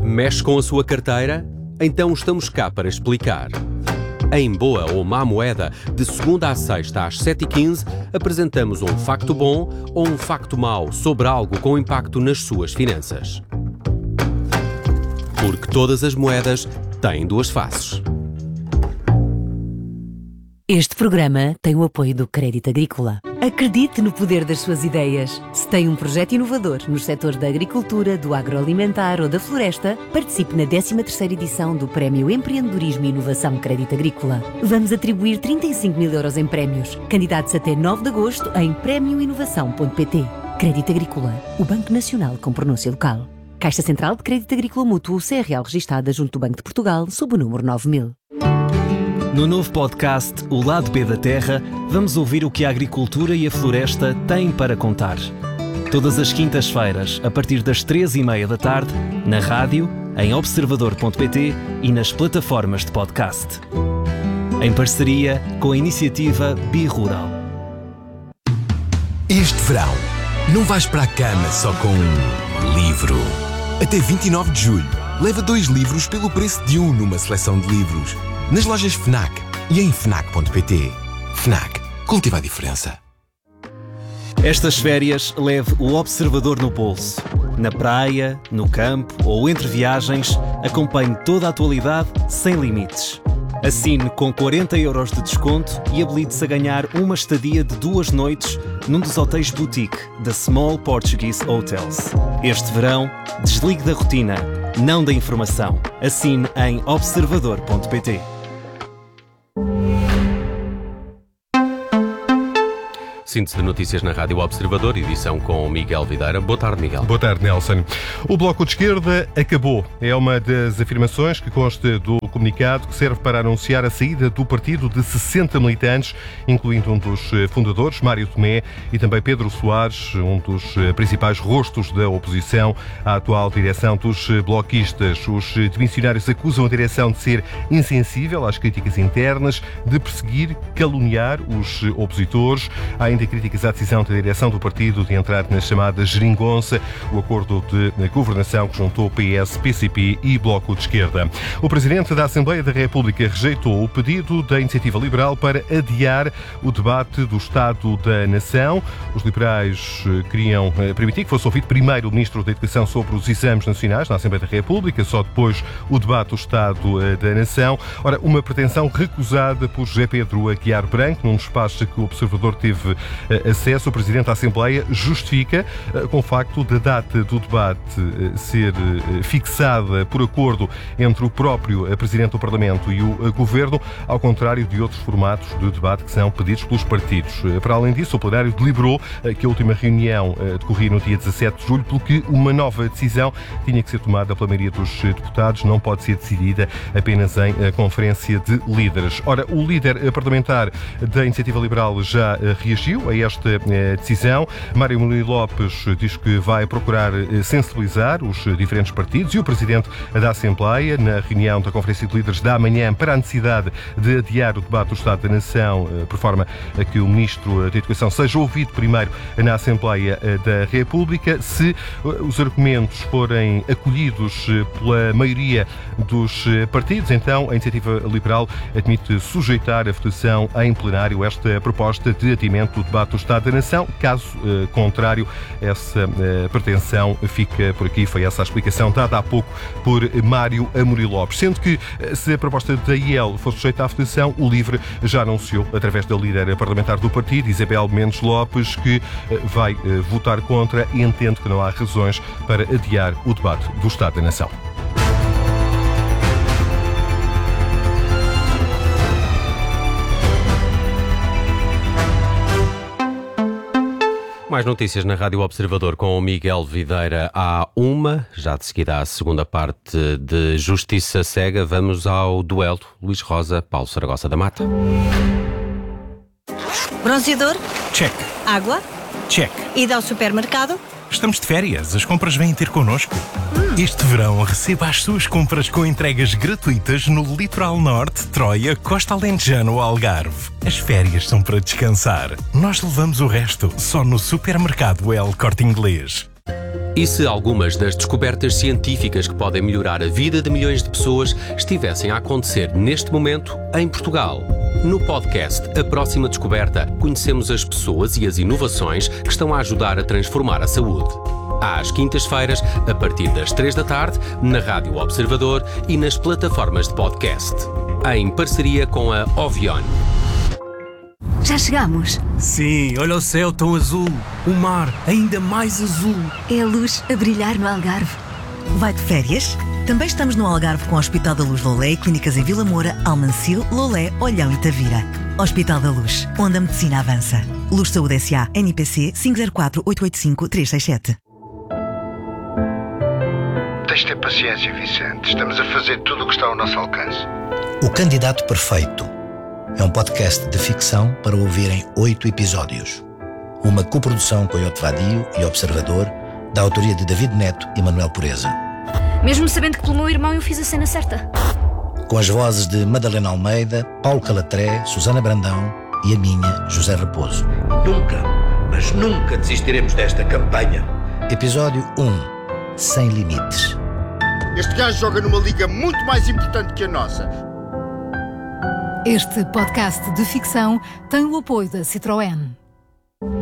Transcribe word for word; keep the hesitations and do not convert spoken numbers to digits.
Mexe com a sua carteira? Então estamos cá para explicar. Em Boa ou Má Moeda, de segunda à sexta às sete e quinze, apresentamos um facto bom ou um facto mau sobre algo com impacto nas suas finanças. Porque todas as moedas têm duas faces. Este programa tem o apoio do Crédito Agrícola. Acredite no poder das suas ideias. Se tem um projeto inovador nos setores da agricultura, do agroalimentar ou da floresta, participe na décima terceira edição do Prémio Empreendedorismo e Inovação Crédito Agrícola. Vamos atribuir trinta e cinco mil euros em prémios. Candidatos até nove de agosto em prémio inovação ponto pt. Crédito Agrícola, o Banco Nacional com pronúncia local. Caixa Central de Crédito Agrícola Mútuo, C R L registada junto do Banco de Portugal, sob o número nove mil. No novo podcast O Lado B da Terra, vamos ouvir o que a agricultura e a floresta têm para contar. Todas as quintas-feiras, a partir das três e meia da tarde, na rádio, em observador ponto pt e nas plataformas de podcast. Em parceria com a iniciativa Bi-Rural. Este verão, não vais para a cama só com um livro. Até vinte e nove de julho, leva dois livros pelo preço de um numa seleção de livros. Nas lojas FNAC e em fnac ponto pt. FNAC. Cultiva a diferença. Estas férias, leve o Observador no bolso. Na praia, no campo ou entre viagens, acompanhe toda a atualidade sem limites. Assine com quarenta euros de desconto e habilite-se a ganhar uma estadia de duas noites num dos hotéis boutique da Small Portuguese Hotels. Este verão, desligue da rotina, não da informação. Assine em observador ponto pt. Síntese de notícias na Rádio Observador, edição com Miguel Videira. Boa tarde, Miguel. Boa tarde, Nelson. O Bloco de Esquerda acabou. É uma das afirmações que consta do comunicado que serve para anunciar a saída do partido de sessenta militantes, incluindo um dos fundadores, Mário Tomé, e também Pedro Soares, um dos principais rostos da oposição à atual direção dos bloquistas. Os demissionários acusam a direção de ser insensível às críticas internas, de perseguir, caluniar os opositores. Há ainda críticas à decisão da direção do partido de entrar na chamada geringonça, o acordo de governação que juntou P S, P C P e Bloco de Esquerda. O Presidente da Assembleia da República rejeitou o pedido da Iniciativa Liberal para adiar o debate do Estado da Nação. Os liberais queriam permitir que fosse ouvido primeiro o Ministro da Educação sobre os exames nacionais na Assembleia da República, só depois o debate do Estado da Nação. Ora, uma pretensão recusada por José Pedro Aguiar Branco, num espaço que o Observador teve acesso. O Presidente da Assembleia justifica com o facto da data do debate ser fixada por acordo entre o próprio Presidente do Parlamento e o Governo, ao contrário de outros formatos de debate que são pedidos pelos partidos. Para além disso, o plenário deliberou que a última reunião decorria no dia dezassete de julho, pelo que uma nova decisão tinha que ser tomada pela maioria dos deputados, não pode ser decidida apenas em conferência de líderes. Ora, o líder parlamentar da Iniciativa Liberal já reagiu a esta decisão. Mário Murilo Lopes diz que vai procurar sensibilizar os diferentes partidos e o Presidente da Assembleia, na reunião da Conferência de Líderes da manhã, para a necessidade de adiar o debate do Estado da Nação, por forma a que o Ministro da Educação seja ouvido primeiro na Assembleia da República. Se os argumentos forem acolhidos pela maioria dos partidos, então a Iniciativa Liberal admite sujeitar a votação em plenário esta proposta de adiamento do debate do Estado da Nação. Caso uh, contrário, essa uh, pretensão fica por aqui. Foi essa a explicação dada há pouco por Mário Murilo Lopes. Sendo que, uh, se a proposta da I E L for sujeita à votação, o LIVRE já anunciou, através da líder parlamentar do partido, Isabel Mendes Lopes, que uh, vai uh, votar contra e entende que não há razões para adiar o debate do Estado da Nação. Mais notícias na Rádio Observador com o Miguel Videira à uma. Já de seguida à segunda parte de Justiça Cega. Vamos ao duelo. Luís Rosa, Paulo Saragossa da Mata. Bronzeador? Check. Água? Check. Ida ao supermercado? Estamos de férias, as compras vêm ter connosco. Hum. Este verão receba as suas compras com entregas gratuitas no Litoral Norte, Troia, Costa Alentejana ou Algarve. As férias são para descansar. Nós levamos o resto, só no Supermercado El Corte Inglês. E se algumas das descobertas científicas que podem melhorar a vida de milhões de pessoas estivessem a acontecer neste momento em Portugal? No podcast A Próxima Descoberta, conhecemos as pessoas e as inovações que estão a ajudar a transformar a saúde. Às quintas-feiras, a partir das três da tarde, na Rádio Observador e nas plataformas de podcast. Em parceria com a Ovion. Já chegamos. Sim, olha o céu tão azul. O mar ainda mais azul. É a luz a brilhar no Algarve. Vai de férias? Também estamos no Algarve com o Hospital da Luz Lolé e clínicas em Vila Moura, Almancil, Lolé, Olhão e Tavira. Hospital da Luz, onde a medicina avança. Luz Saúde S A, N P C cinco zero quatro, oito oito cinco, três seis sete. Tens de ter paciência, Vicente. Estamos a fazer tudo o que está ao nosso alcance. O Candidato Perfeito é um podcast de ficção para ouvir em oito episódios. Uma coprodução com Iote Vadio e Observador, da autoria de David Neto e Manuel Pureza. Mesmo sabendo que pelo meu irmão eu fiz a cena certa. Com as vozes de Madalena Almeida, Paulo Calatré, Susana Brandão e a minha, José Raposo. Nunca, mas nunca desistiremos desta campanha. Episódio um. Sem limites. Este gajo joga numa liga muito mais importante que a nossa. Este podcast de ficção tem o apoio da Citroën.